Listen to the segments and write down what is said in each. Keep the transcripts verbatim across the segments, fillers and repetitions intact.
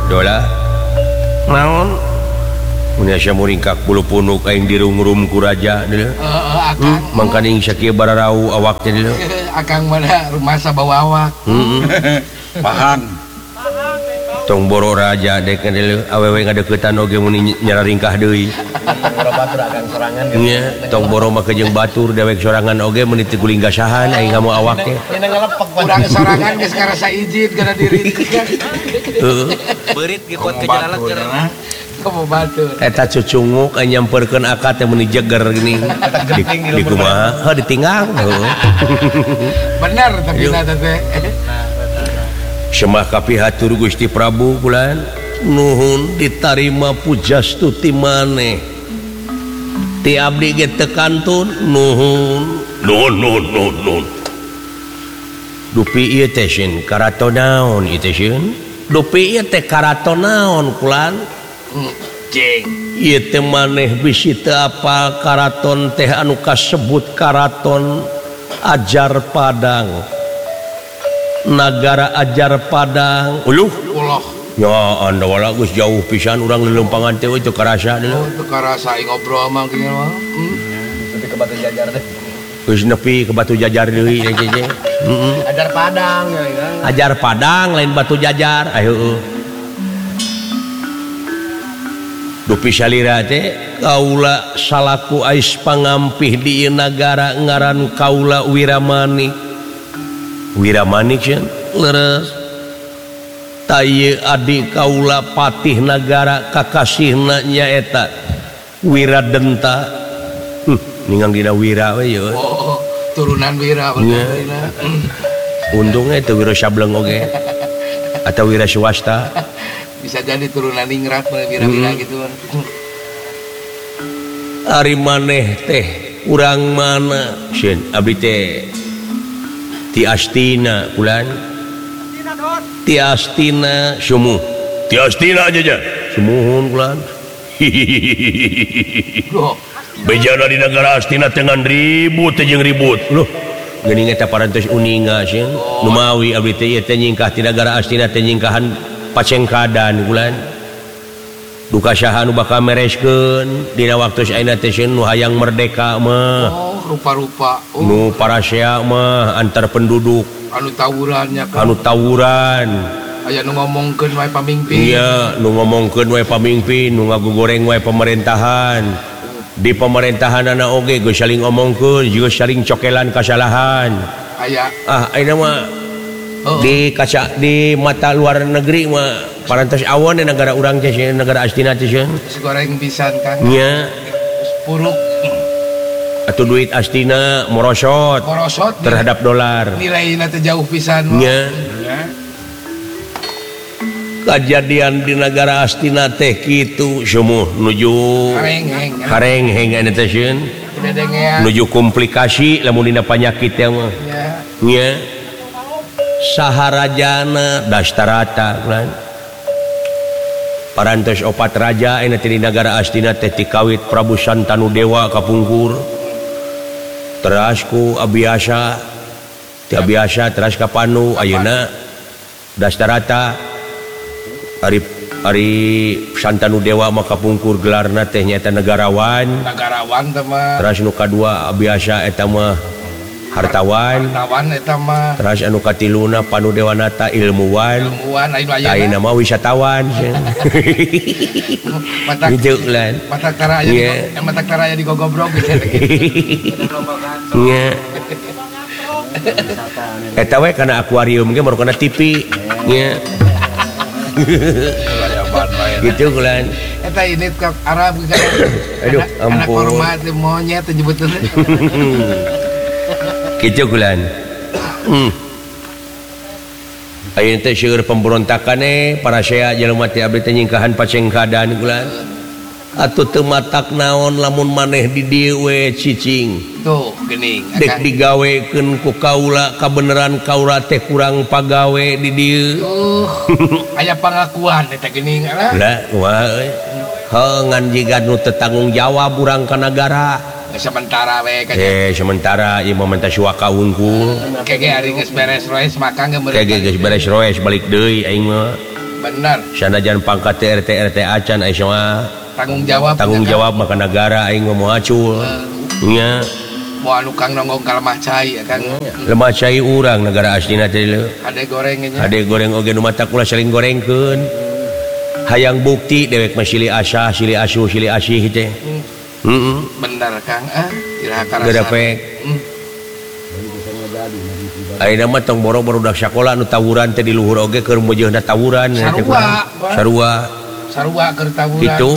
dola naon Indonesia muringkak bulu punuk aing dirungrum ku raja deuleu hmm, mangkaning sakieu bararau awaknya deuleu akang mana rumah sabawa awak heeh pahang tong boro raja dek deuleu awewe ngadeuketan oge mun nyararingkah deui boro batur akang sorangan nya tong boro mah jeung batur dewek sorangan oge mun teu guling gasahan aing ngamu awake nya ngalepek urang sorangan geus ngarasa izin kana diri heeh beurit gipot ke jalalat cenah kamu batur eta cucunguk nyamperkeun akad teh mun dijeger gini di kumaha heuh ditinggal heuh bener tapi na teh semah kapihatur Gusti Prabu kulan nuhun ditarima pujastuti maneh ti abdi ge teu kantun nuhun nuhun nuhun nuhun nuhun dupi ieu teh sieun karato naon ieu teh sieun dupi ieu teh karato naon kulan cing ieu teh maneh bisi teu apal karaton teh anu kasebut karaton Ajar Padang Nagara Ajar Padang uluh ulah ya anda wala geus jauh pisan urang leuleumpangan teh teu karasa deuleu teu karasa aing ngobrol mah kieu mah tapi ke Batu Jajar deh geus nepi ke Batu Jajar deui ya cece heeh Ajar Padang ya kan Ajar Padang lain Batu Jajar ayo heuh dupi salira teh kaula salaku ais pangampih di ieu nagara ngaran kaula Wiramanik Wiramanik cenah leres tayeu adi kaula patih nagara kakasihna nyaeta Wiradenta hmm, ningang dina Wira we yeuh oh turunan Wira bener untungnya teu Wira Sableng oge atau Wira swasta bisa jadi turunan ningrat Wira-wira gitu ari maneh teh urang mana sieun abdi teh ti Astina kulan ti Astina sumuh ti Astina aja aja sumuhun kulan bejana di negara Astina dengan ribut teh jeung ribut loh geuning eta parantos uninga sieun nu mawi abdi teh ieu teh nyingkah ti negara Astina teh nyingkahan pacengkadan kulan duka saha nu bakal mereskeun dina waktu saeuna teh sieun nu hayang merdeka mah oh rupa-rupa oh. Nu parasea mah antar penduduk anu tawurannya kan anu tawuran aya nu ngomongkeun wae pamimpin iya nu ngomongkeun wae pamimpin nu ngagogoreng wae pemerintahan di pemerintahanana oge geus saling ngomongkeun juga saling cokelan kasalahan aya ah ayeuna mah oh. di kaca di mata luar negeri mah parantos awon di negara urang teh negara Astina teh sieun goreng pisan kan nya puruk atuh duit Astina morosot morosot terhadap dolar nilainya teh jauh pisan nya kejadian di negara Astina teh kitu sumuh nuju hareng heng anu teh sieun nuju komplikasi lamun dina panyakit teh mah nya saharajana Dastarata kan parantos opat raja aya di negara Astina teh ti kawit Prabu Santanu Dewa kapungkur teras ku Abiasa ti Abiasa teras ka Panu ayeuna Dastarata ari ari Santanu Dewa mah kapungkur gelarna teh nyaeta negarawan negarawan teh mah teras nu kadua Abiasa eta mah hartawan hartawan eta mah terus anu katiluna Panu Dewanata ilmuwan ilmuwan ayeuna ayeuna mah wisatawan mata gitu lan mata kara aya yeah. Mata kara aya di gogobrog gitu nya eta we kana akuarium ge marukana T V nya gitu lan eta ini ke Arab kan aduh ampun anak hormat monyet nyebutna gitu kulan hmm. Ayeuna teh seueur pemberontakan para saya jelema teh abdi teh nyingkahan pacengkadan kulan atuh teu matak naon lamun maneh di dieu we cicing tuh geuning dek digawekeun ku kaula kabeneran kaula teh kurang pagawe di dieu uh, aya pangakuan eta geuning lah kumaha euy heuh ngan jiga nu teu tanggung jawab urang ka nagara sementara we kan eh sementara ieu mah menta suaka unggul kege ari geus beres roes maka geus kege geus beres roes balik deui aing mah benar sanajan pangkat T R T R T acan aya mah tanggung jawab tanggung jawab maka negara aing ngomong acul nya mau anu kang nonggong ka lemah cai ya kan lemah cai urang negara aslina teh ade gorengnya ade goreng oge nu mata kula saling gorengkeun hayang bukti dewek mah silih asah silih asuh silih asih teh heeh bener kang ah iraha karasa gedepek ayeuna mah tong boro-boro budak sakola anu tawuran teh di luhur oge keur meujeunna tawuran sarua sarua sarua keur tawuran kitu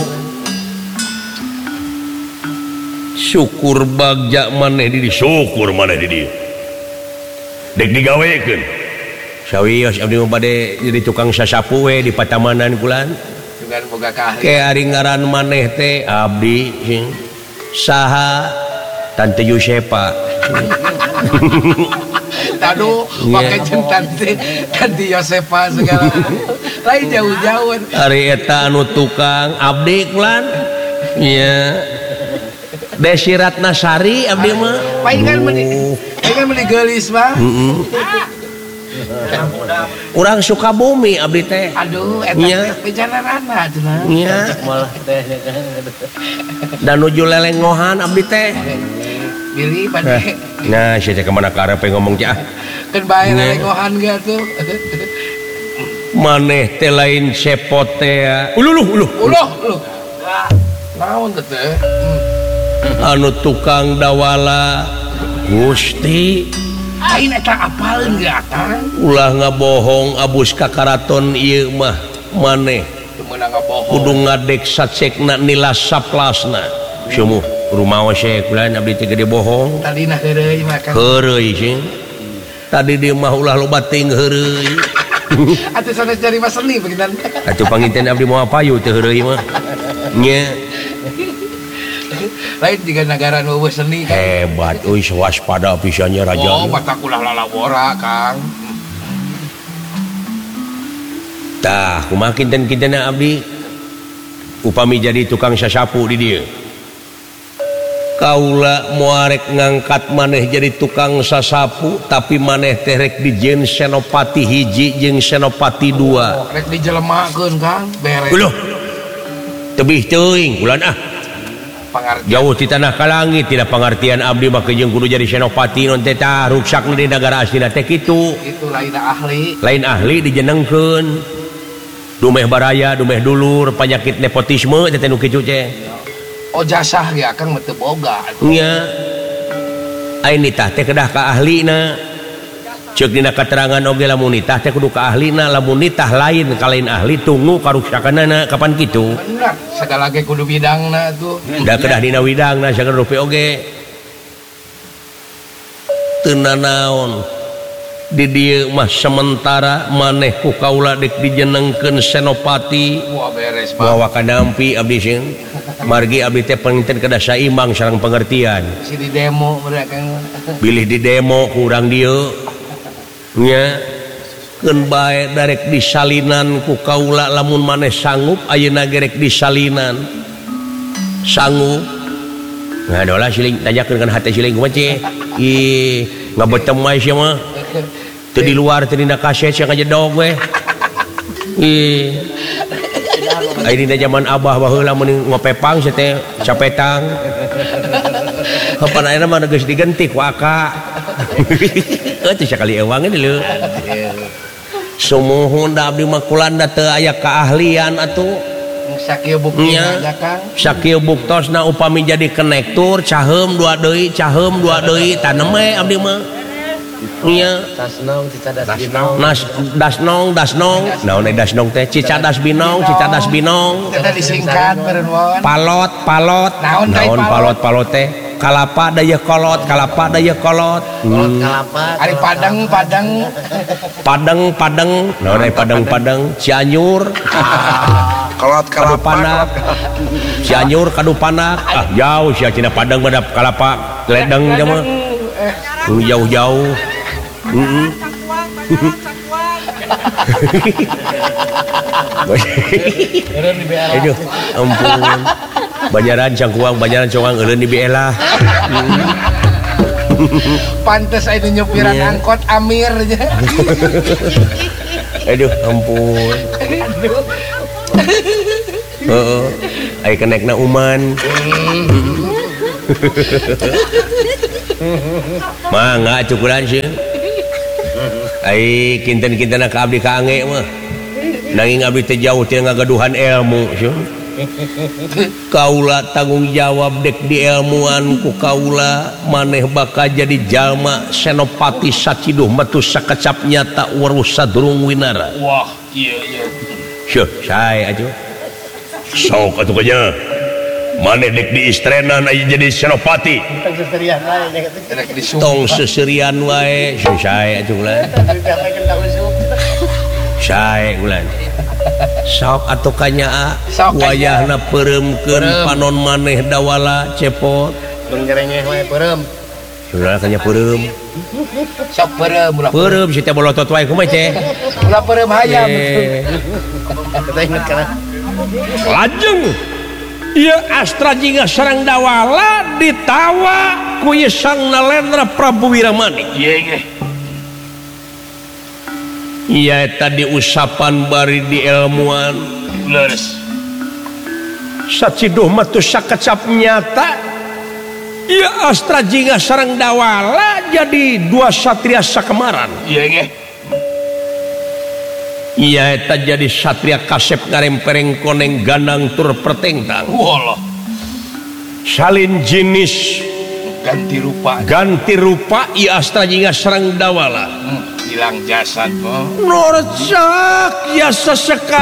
syukur bagja maneh di dieu syukur maneh di dieu dek digawekeun sawios abdi mah bade jadi tukang sasapu we di Patamanan kulan juga boga keahlian ke ari ngaran maneh teh abdi saha Tante Yusepa aduh pakai jentan teh Tante Yosepa segala lain jauh-jauh ari eta anu tukang abdi kulan nya Desi Ratnasari abdi mah paingan meuli paingan meuli geulis mah heeh urang Sukabumi abdi teh aduh eta pejalarana cenah nya malah teh dan nuju lelengohan abdi teh bili bade nah sia teh kemana karepe ngomong cah keun bae lelengohan ge tuh maneh teh lain sepot teh uluh uluh uluh uluh naon teh anu tukang dawala Gusti aing eta apalin ge akang ulah ngabohong abus ka karaton ieu mah maneh teu meunang ngabohong kudu ngadek sacekna nila saplasna sumuh rumawa saya kulan abdi teh gede bohong tadina heureuy mah kang heureuy sing tadi dia mah ulah loba ting heureuy atuh sanes cari mah seni begitan atuh panginten abdi moal payu teh heureuy mah nya lain juga negara nu seni kan hebat euy waspada pisannya raja oh batak ulah lalawora kang tah kumaha kinten-kintena abdi upami jadi tukang sasapu di dieu kaula moarek ngangkat maneh jadi tukang sasapu tapi maneh teh rek dijeun senopati hiji jeung senopati dua rek dijelemakeun kang beres uluh tebih teuing ulan ah pangartian jauh di tanah kalangit tidak pengertian abdi mah jeung kudu jadi senopati non teh tah ruksakna di negara aslina teh kitu itu lain ahli lain ahli dijenengkeun dumeh baraya dumeh dulur penyakit nepotisme teh nu kitu teh oh jasah ge akang mah teu boga nya ain nitah teh kedah ka ahlina ceuk dina katerangan oge lamun nitah teh kudu ka ahlina lamun nitah lain ka lain ahli tunggu karuksakanana kapan kitu bener segala ge kudu bidangna tuh da kedah dina widangna saker rupi oge teu nanaon di dieu mah sementara maneh ku kaula dek dijenengkeun senopati wah beres bawa kadampi abdi sing margi abdi teh panginten kedah saimbang sareng pengertian si di demo bener kang bilih di demo kurang dieu nya keun bae darek disalinan ku kaula lamun maneh sanggup ayeuna gerek disalinan sanggup ngadola siling tanyakeun kan hate siling kumaha ce ih ngabetem wae sia mah teu di luar teu dina kaset sia ngajedog we ih ai dina zaman abah baheula mun ngopepang sia teh capetang kapan ayeuna mah geus diganti ku aka euy sakali ewang ini lho sumuhun da abdi mah kulanda teu aya keahlian atuh sakieu buktina aja kang sakieu buktosna upami jadi konektor caheum dua deui caheum dua deui taneme abdi mah nya tasnong cicadas binong nas dasnong dasnong naon dasnong teh cicadas binong cicadas binong teh disingkat beureun wawan palot palot Naon teh naon palot? palot palot teh kalapa daya kolot kalapa daya kolot kolot kalapa ari padang padang padang padang naon aya padang padang Cianjur kolot Kadupanak Cianjur Kadupanak ah jauh sia cina padang mah kalapa ledeng mah jauh-jauh heeh aduh ampun Banyaran Cangkuang Banyaran Cangkuang euleun di Bielah pantes aya nyupiran Iya. angkot Amir aja aduh ampun heeh aya kenekna uman mangga cukuran sih ai kinten-kinten ka abdi ka ange mah nanging abdi teh jauh teh ngagaduhan ilmu sih kaula tanggung jawab dek di ilmuan ku kaula maneh bakal jadi jalma senopati saciduh metu sakecap nyata urus sadurung winara wah iya iya syuh sae atuh sok atuh kanya maneh dek di istrenan aya jadi senopati tong seserian wae syuh sae atuh ulan sae ulan sok atuh kanya wayahna peuremkeun panon maneh dawala cepot Benggerengeh wae peureum. Ulah kanya peureum. Sok peureum ulah. Peureum si teh bolotot wae kumaha teh? Ulah peureum hayam. Kita ingat kana. Lajeng ieu Astra jingga sareng dawala ditawa ku ieu Sang Nalendra Prabu Wiramani. Ieu ge. Iya tadi usapan bari di ilmuan Leres saciduh matu sakecap nyata iya Astra jingga sareng dawala jadi dua satria sakemaran iya ge iya eta jadi satria kasep ngarempereng koneng gandang tur pertengtang wallah salin jenis ganti rupa ganti rupa iya Astra jingga sareng dawala hmm. Hilang jasad kok norcak ya sesekali